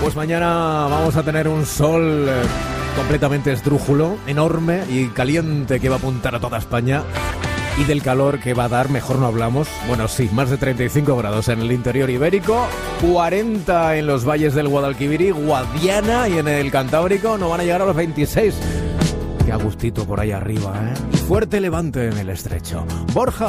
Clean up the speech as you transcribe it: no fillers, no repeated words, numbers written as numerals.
Pues mañana vamos a tener un sol completamente esdrújulo, enorme y caliente que va a apuntar a toda España. Y del calor que va a dar, mejor no hablamos. Bueno, sí, más de 35 grados en el interior ibérico, 40 en los valles del Guadalquivir, Guadiana y en el Cantábrico no van a llegar a los 26. Qué a gustito por ahí arriba, ¿eh? Y fuerte levante en el estrecho. Borja.